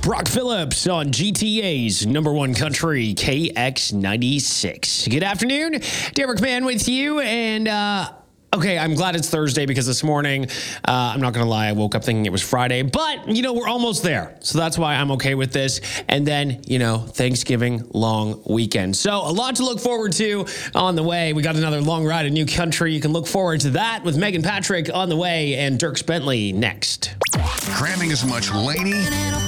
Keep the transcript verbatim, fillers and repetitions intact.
Brock Phillips on G T A's number one country, K X ninety-six. Good afternoon. Derek Mann with you. And, uh, okay, I'm glad it's Thursday because this morning, uh, I'm not going to lie, I woke up thinking it was Friday. But, you know, we're almost there. So that's why I'm okay with this. And then, you know, Thanksgiving long weekend. So a lot to look forward to on the way. We got another long ride in New Country. You can look forward to that with Megan Patrick on the way and Dierks Bentley next. Cramming as much Laney